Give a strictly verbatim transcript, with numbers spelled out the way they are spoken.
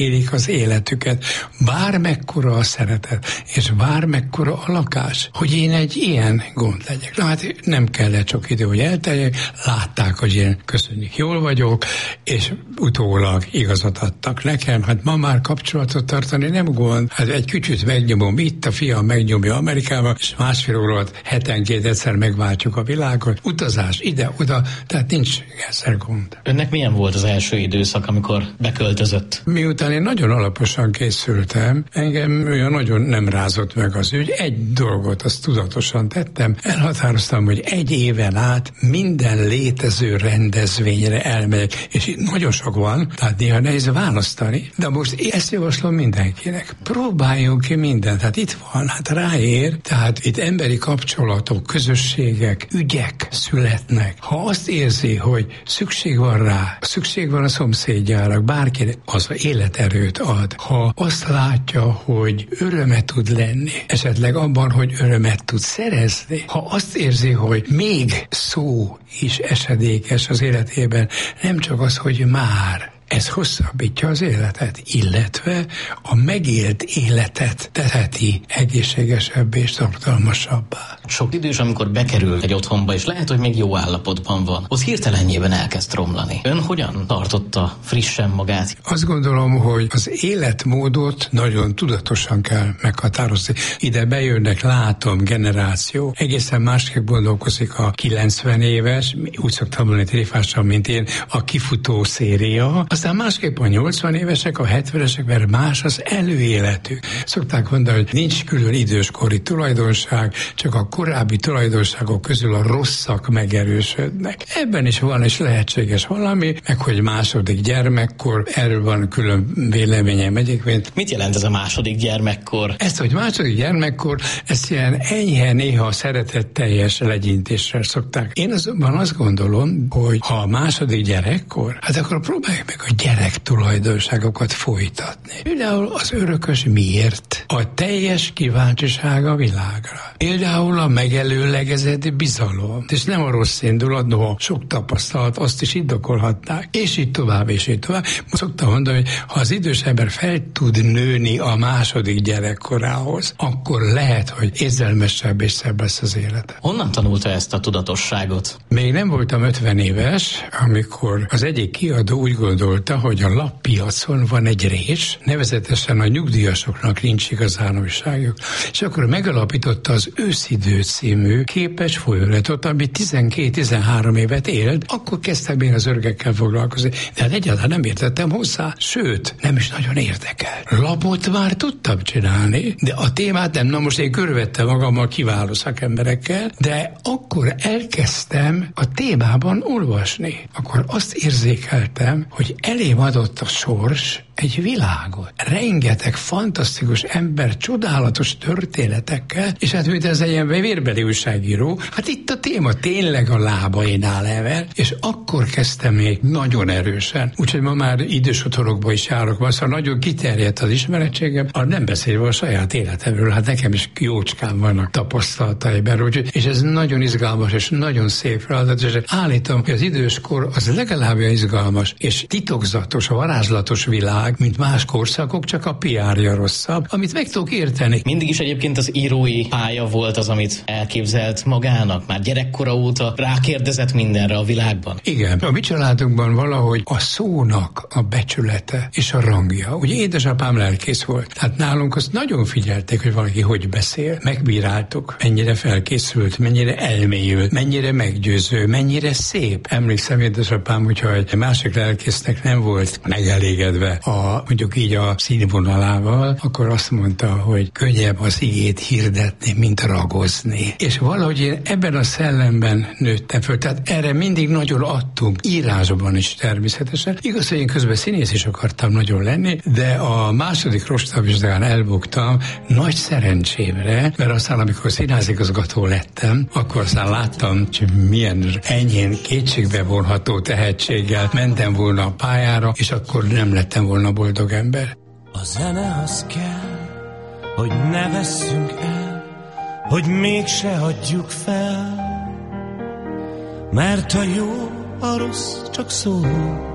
élik az életüket, bármekkora a szeretet, és bármekkora a lakás, hogy én egy ilyen gond legyek. Na hát nem kellett sok idő, hogy elteljek, látták, hogy én köszönjük, jól vagyok, és utólag igazat adtak nekem. Hát ma már kapcsolatot tartani nem gond. Hát egy kicsit megnyomom itt, a fiam megnyomja Amerikába, és másfél óra alatt hetenként egyszer megváltjuk a világot. Utazás ide-oda, tehát nincs ezzel gond. Önnek milyen volt az első időszak, amikor beköltözött? Miután én nagyon alaposan készültem, engem olyan nagyon nem rázott meg az ügy. Egy dolgot, azt tudatosan tettem. Elhatároztam, hogy egy éven át minden létező rendezvényre elmegyek, és itt nagyon sok van, tehát néha nehéz választani, de most ezt javaslom mindenkinek. Próbáljunk ki mindent, hát itt van, hát ráér, tehát itt emberi kapcsolatok, közösségek, ügyek születnek. Ha azt érzi, hogy szükség van rá, szükség van a szomszédjára, bárki az életerőt ad. Ha azt látja, hogy örömet tud lenni, esetleg abban, hogy örömet tud szerezni, ha azt érzi, hogy még szó is esedékes az életében, nem csak az, hogy már, ez hosszabbítja az életet, illetve a megélt életet teheti egészségesebb és tartalmasabbá. Sok idős, amikor bekerül egy otthonba, és lehet, hogy még jó állapotban van, ott hirtelenjében elkezd romlani. Ön hogyan tartotta frissen magát? Azt gondolom, hogy az életmódot nagyon tudatosan kell meghatározni. Ide bejönnek, látom, generáció, egészen másképp gondolkozik a kilencven éves, úgy szoktam mondani tréfásan, mint én, a kifutó széria. Aztán másképp a nyolcvan évesek, a hetvenesek, mert más az előéletük. Szokták mondani, hogy nincs külön időskori tulajdonság, csak a korábbi tulajdonságok közül a rosszak megerősödnek. Ebben is van és lehetséges valami, meg hogy második gyermekkor, erről van külön véleményem egyébként. Mit jelent ez a második gyermekkor? Ezt, hogy második gyermekkor, ezt ilyen enyhe, néha szeretetteljes legyintéssel szokták. Én azonban azt gondolom, hogy ha a második gyerekkor, hát akkor próbáljuk meg a gyerek tulajdonságokat folytatni. Például az örökös miért? A teljes kíváncsiság a világra. Például a megelőlegezett bizalom. És nem a rossz indulat, noha sok tapasztalat azt is indokolhatnák. És így tovább, és így tovább. Szoktam mondani, hogy ha az idős ember fel tud nőni a második gyerekkorához, akkor lehet, hogy érzelmesebb és szebb lesz az élete. Honnan tanulta ezt a tudatosságot? Még nem voltam ötven éves, amikor az egyik kiadó úgy gondolta, hogy a lappiacon van egy rés, nevezetesen a nyugdíjasoknak nincs igazán újságjuk. És akkor megalapította az Őszidő című képes folyóiratot, ami tizenkét-tizenhárom évet élt, akkor kezdtem én az öregekkel foglalkozni. De hát egyáltalán nem értettem hozzá, sőt, nem is nagyon érdekel. Lapot már tudtam csinálni, de a témát nem. Na most én körülvettem magammal kiváló szakemberekkel, de akkor elkezdtem a témában olvasni. Akkor azt érzékeltem, hogy elém adott a sors egy világot. Rengeteg fantasztikus ember, csodálatos történetekkel, és hát mint ez egy ilyen vérbeli újságíró, hát itt a téma tényleg a lábainál evel, és akkor kezdtem még nagyon erősen. Úgyhogy ma már idős otthonokba is járok, szóval nagyon kiterjedt az ismeretségem, a nem beszélve a saját életemről, hát nekem is jócskán vannak tapasztalataim, úgyhogy, és ez nagyon izgalmas, és nagyon szép feladat, és állítom, hogy az időskor az legalább olyan izgalmas, és titokzatos, a varázslatos világ, mint más korszakok, csak a pé er-ja rosszabb, amit meg tudok érteni. Mindig is egyébként az írói pálya volt az, amit elképzelt magának, már gyerekkora óta rákérdezett mindenre a világban. Igen, a mi családunkban valahogy a szónak a becsülete és a rangja. Ugye édesapám lelkész volt, hát nálunk azt nagyon figyelték, hogy valaki hogy beszél. Megbíráltuk, mennyire felkészült, mennyire elmélyült, mennyire meggyőző, mennyire szép. Emlékszem, édesapám, hogyha egy másik lelkésznek nem volt megelégedve a mondjuk így a színvonalával, akkor azt mondta, hogy könnyebb az igét hirdetni, mint ragozni. És valahogy én ebben a szellemben nőttem föl, tehát erre mindig nagyon adtunk, írásban is természetesen. Igaz, hogy én közben színész is akartam nagyon lenni, de a második rostabvizsgán elbuktam nagy szerencsémre, mert aztán amikor színházigazgató lettem, akkor aztán láttam, hogy milyen enyhén kétségbe vonható tehetséggel mentem volna a pályára, és akkor nem lettem volna boldog ember. A zene az kell, hogy ne vesszünk el, hogy mégse hagyjuk fel, mert a jó, a rossz csak szól,